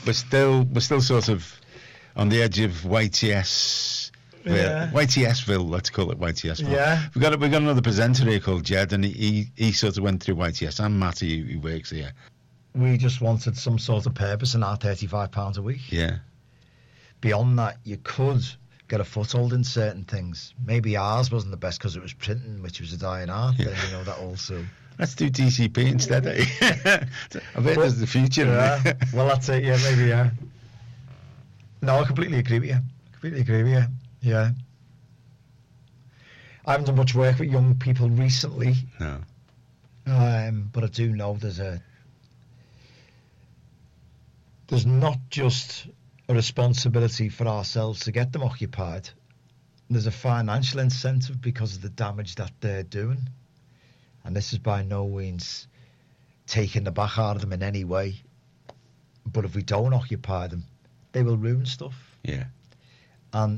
we're still sort of on the edge of YTS. Yeah. YTSville, let's call it YTSville. Yeah. We've got another presenter here called Jed, and he sort of went through YTS, and Matty, who works here. We just wanted some sort of purpose in our £35 a week. Yeah. Beyond that, you could get a foothold in certain things. Maybe ours wasn't the best because it was printing, which was a dying art. Yeah. Then, that also... Let's do DCP instead, eh? I bet there's the future. Yeah. Well, that's it, yeah, maybe, yeah. No, I completely agree with you. Yeah. I haven't done much work with young people recently. No. But I do know there's not just a responsibility for ourselves to get them occupied. There's a financial incentive because of the damage that they're doing. And this is by no means taking the back out of them in any way. But if we don't occupy them, they will ruin stuff. Yeah. And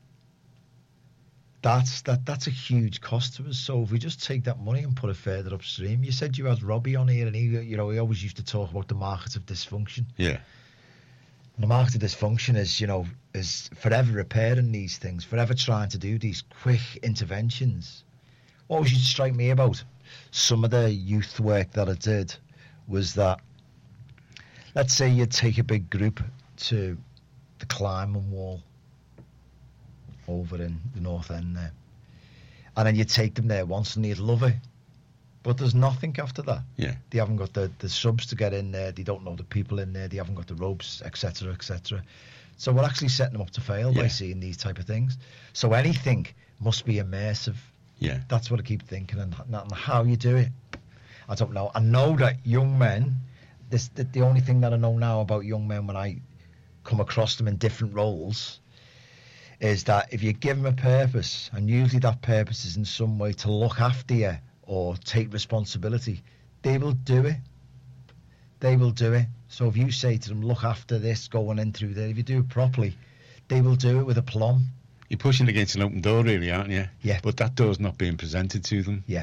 that's a huge cost to us. So if we just take that money and put it further upstream, you said you had Robbie on here, and he always used to talk about the market of dysfunction. Yeah. And the market of dysfunction is forever repairing these things, forever trying to do these quick interventions. What always used to strike me about some of the youth work that I did was that, let's say you take a big group to the climbing wall over in the North End there, and then you take them there once and you'd love it, but there's nothing after that. Yeah. They haven't got the subs to get in there, they don't know the people in there, they haven't got the ropes, etc. So we're actually setting them up to fail by seeing these type of things. So anything must be immersive. Yeah. That's what I keep thinking, and how you do it, I don't know. I know that young men, the only thing that I know now about young men when I come across them in different roles is that if you give them a purpose, and usually that purpose is in some way to look after you or take responsibility, they will do it. So if you say to them, look after this going in through there, if you do it properly, they will do it with aplomb. You're pushing against an open door, really, aren't you? Yeah. But that door's not being presented to them. Yeah.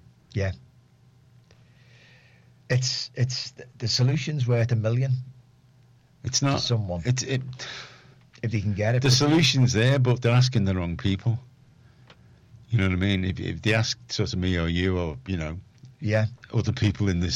It's the solution's worth $1 million. It's not to someone. If they can get it. The solution's there, but they're asking the wrong people. You know what I mean? If they ask sort of me or you or other people in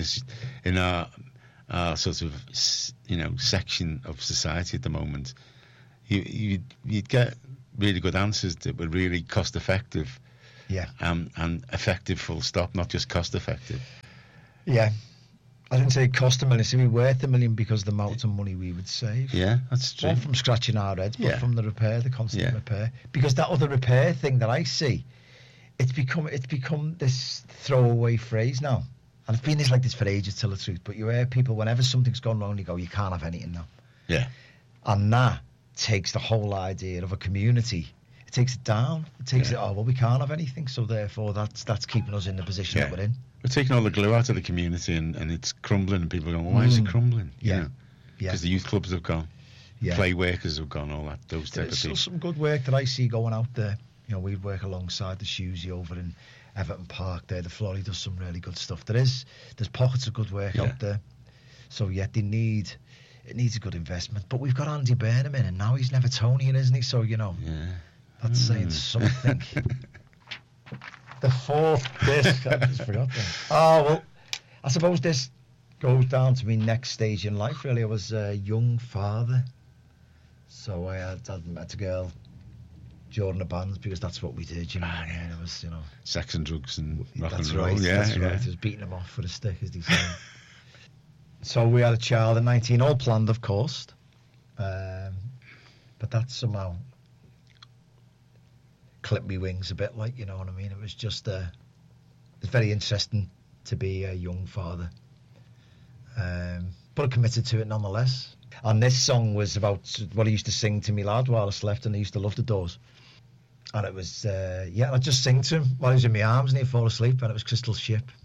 our sort of section of society at the moment, you'd get really good answers that were really cost effective. Yeah. And effective, full stop, not just cost effective. Yeah. I didn't say cost $1 million, so it'd be worth $1 million because of the amount of money we would save. Yeah, that's true. Not from scratching our heads, but from the repair, the constant repair. Because that other repair thing that I see, it's become this throwaway phrase now. And it's been like this for ages, to tell the truth. But you hear people, whenever something's gone wrong, you go, you can't have anything now. Yeah. And that takes the whole idea of a community. It takes it down. It takes it, we can't have anything. So therefore, that's keeping us in the position that we're in. We're taking all the glue out of the community and it's crumbling, and people are going, well, why is it crumbling? Yeah. Because the youth clubs have gone. Yeah. Play workers have gone, all that, those type of There's people. still some good work that I see going out there. We work alongside the Shoesy over in Everton Park there. The Florrie does some really good stuff. There's pockets of good work out there. So it needs a good investment. But we've got Andy Burnham in, and now he's Evertonian, isn't he? So that's saying something. The fourth disc, I just forgot that. Oh, well, I suppose this goes down to my next stage in life, really. I was a young father. So I had met a girl during the bands because that's what we did, And it was, sex and drugs and rock that's and roll. Right, yeah, that's right. I was beating them off with a stick, as they say. So we had a child at 19, all planned, of course. But that somehow clipped me wings a bit, like, you know what I mean? It was just, it's very interesting to be a young father. But I committed to it nonetheless. And this song was about what I used to sing to me lad while I slept, and I used to love the Doors. And it was, and I'd just sing to him while he was in my arms and he'd fall asleep, and it was Crystal Ship.